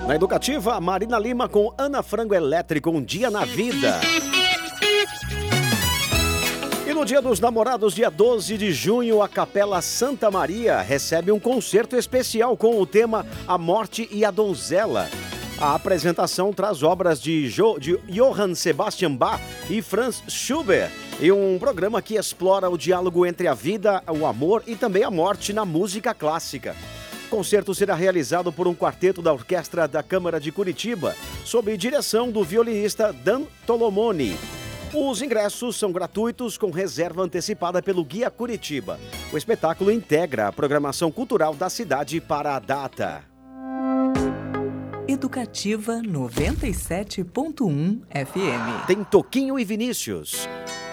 Na Educativa, Marina Lima com Ana Frango Elétrico, Um Dia na Vida. E no Dia dos Namorados, dia 12 de junho, a Capela Santa Maria recebe um concerto especial com o tema A Morte e a Donzela. A apresentação traz obras de Johann Sebastian Bach e Franz Schubert, e um programa que explora o diálogo entre a vida, o amor e também a morte na música clássica. O concerto será realizado por um quarteto da Orquestra da Câmara de Curitiba, sob direção do violinista Dan Tolomoni. Os ingressos são gratuitos, com reserva antecipada pelo Guia Curitiba. O espetáculo integra a programação cultural da cidade para a data. Educativa 97.1 FM. Tem Toquinho e Vinícius.